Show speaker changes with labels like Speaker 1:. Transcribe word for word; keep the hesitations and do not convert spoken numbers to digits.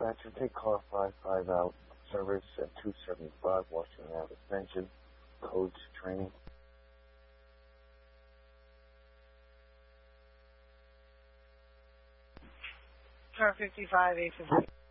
Speaker 1: dispatcher, take car five five out, service at two seventy-five Washington Avenue Extension, codes training.
Speaker 2: Car fifty-five, eight fifty.